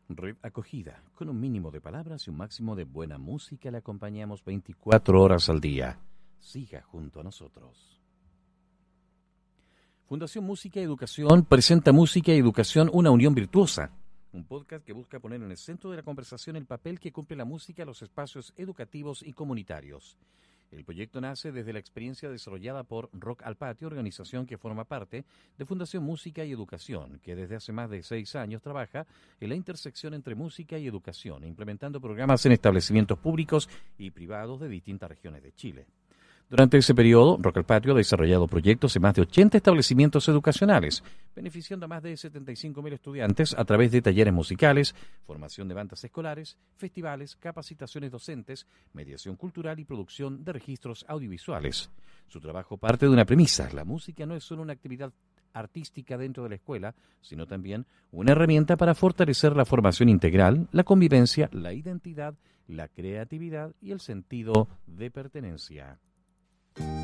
Red acogida, con un mínimo de palabras y un máximo de buena música, le acompañamos 24 horas al día. Siga junto a nosotros. Fundación Música y Educación presenta Música y Educación, una unión virtuosa. Un podcast que busca poner en el centro de la conversación el papel que cumple la música en los espacios educativos y comunitarios. El proyecto nace desde la experiencia desarrollada por Rock al Patio, organización que forma parte de Fundación Música y Educación, que desde hace más de 6 años trabaja en la intersección entre música y educación, implementando programas en establecimientos públicos y privados de distintas regiones de Chile. Durante ese periodo, Rock al Patio ha desarrollado proyectos en más de 80 establecimientos educacionales, beneficiando a más de 75.000 estudiantes a través de talleres musicales, formación de bandas escolares, festivales, capacitaciones docentes, mediación cultural y producción de registros audiovisuales. Su trabajo parte de una premisa: la música no es solo una actividad artística dentro de la escuela, sino también una herramienta para fortalecer la formación integral, la convivencia, la identidad, la creatividad y el sentido de pertenencia.